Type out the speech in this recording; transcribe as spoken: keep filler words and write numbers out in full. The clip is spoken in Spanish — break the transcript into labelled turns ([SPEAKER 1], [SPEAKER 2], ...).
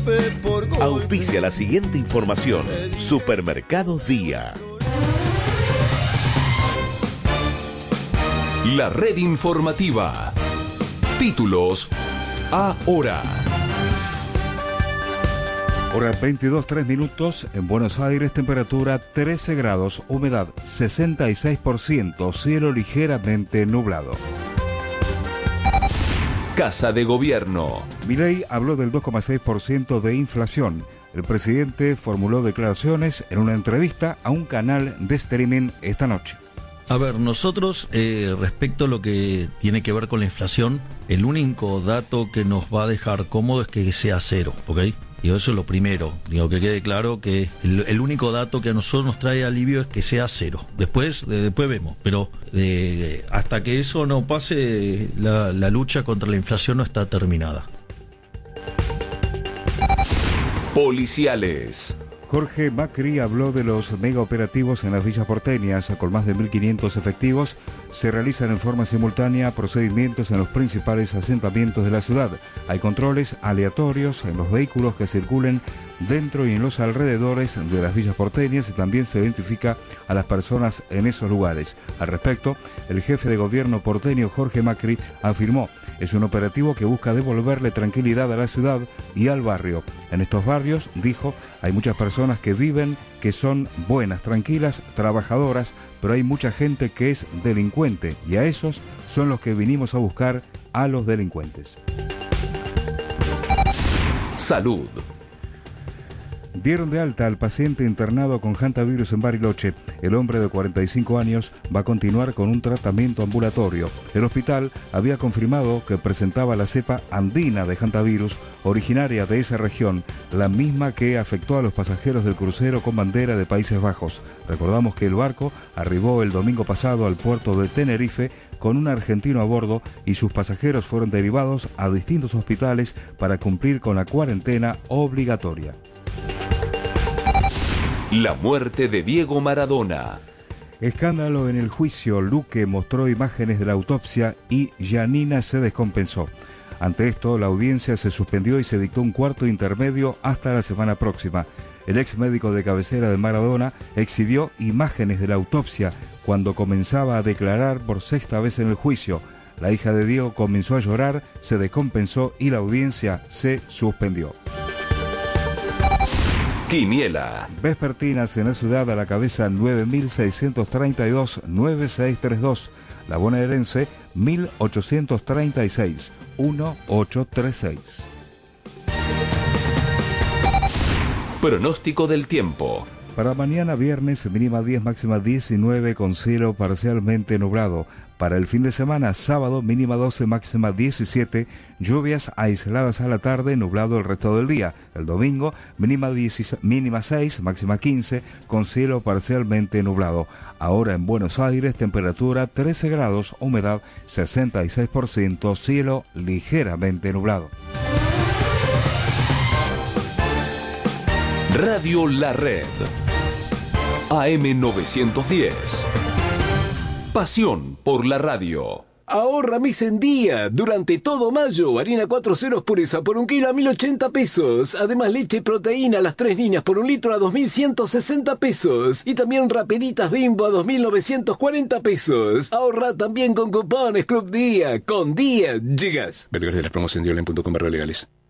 [SPEAKER 1] golpe por golpe.
[SPEAKER 2] Auspicia la siguiente información. Supermercados Día.
[SPEAKER 3] La red informativa. Títulos ahora.
[SPEAKER 4] Hora veintidós, tres minutos. En Buenos Aires, temperatura trece grados, humedad sesenta y seis por ciento, cielo ligeramente nublado.
[SPEAKER 3] Casa de Gobierno.
[SPEAKER 4] Milei habló del dos coma seis por ciento de inflación. El presidente formuló declaraciones en una entrevista a un canal de streaming esta noche.
[SPEAKER 5] A ver, nosotros, eh, respecto a lo que tiene que ver con la inflación, el único dato que nos va a dejar cómodo es que sea cero, ¿ok? Y eso es lo primero. Digo, que quede claro que el, el único dato que a nosotros nos trae alivio es que sea cero. Después, de, después vemos, pero eh, hasta que eso no pase, la, la lucha contra la inflación no está terminada.
[SPEAKER 3] Policiales.
[SPEAKER 4] Jorge Macri habló de los megaoperativos en las villas porteñas. Con más de mil quinientos efectivos se realizan en forma simultánea procedimientos en los principales asentamientos de la ciudad. Hay controles aleatorios en los vehículos que circulen dentro y en los alrededores de las villas porteñas y también se identifica a las personas en esos lugares. Al respecto, el jefe de gobierno porteño Jorge Macri afirmó: es un operativo que busca devolverle tranquilidad a la ciudad y al barrio. En estos barrios, dijo, hay muchas personas que viven, que son buenas, tranquilas, trabajadoras, pero hay mucha gente que es delincuente y a esos son los que vinimos a buscar, a los delincuentes.
[SPEAKER 3] Salud.
[SPEAKER 4] Dieron de alta al paciente internado con hantavirus en Bariloche. El hombre de cuarenta y cinco años va a continuar con un tratamiento ambulatorio. El hospital había confirmado que presentaba la cepa andina de hantavirus, originaria de esa región, la misma que afectó a los pasajeros del crucero con bandera de Países Bajos. Recordamos que el barco arribó el domingo pasado al puerto de Tenerife con un argentino a bordo y sus pasajeros fueron derivados a distintos hospitales para cumplir con la cuarentena obligatoria.
[SPEAKER 3] La muerte de Diego Maradona.
[SPEAKER 4] Escándalo en el juicio. Luque mostró imágenes de la autopsia y Giannina se descompensó. Ante esto, la audiencia se suspendió y se dictó un cuarto intermedio hasta la semana próxima. El ex médico de cabecera de Maradona exhibió imágenes de la autopsia cuando comenzaba a declarar por sexta vez en el juicio. La hija de Diego comenzó a llorar, se descompensó y la audiencia se suspendió.
[SPEAKER 3] Quiniela.
[SPEAKER 4] Vespertinas en la ciudad a la cabeza nueve mil seiscientos treinta y dos, nueve mil seiscientos treinta y dos. La bonaerense mil ochocientos treinta y seis, mil ochocientos treinta y seis.
[SPEAKER 3] Pronóstico del tiempo.
[SPEAKER 4] Para mañana viernes, mínima diez, máxima diecinueve con cielo parcialmente nublado. Para el fin de semana, sábado, mínima doce, máxima diecisiete, lluvias aisladas a la tarde, nublado el resto del día. El domingo, mínima, diez, mínima seis, máxima quince, con cielo parcialmente nublado. Ahora en Buenos Aires, temperatura trece grados, humedad sesenta y seis por ciento, cielo ligeramente nublado.
[SPEAKER 3] Radio La Red. A M novecientos diez. Pasión por la radio.
[SPEAKER 6] Ahorra mes en día. Durante todo mayo, harina cuatro ceros pureza por un kilo a mil ochenta pesos. Además, leche y proteína a las tres líneas por un litro a dos mil ciento sesenta pesos. Y también Rapiditas Bimbo a dos mil novecientos cuarenta pesos. Ahorra también con cupones Club Día. Con Día llegas.
[SPEAKER 7] Vergas de la promoción de online punto com barra legales.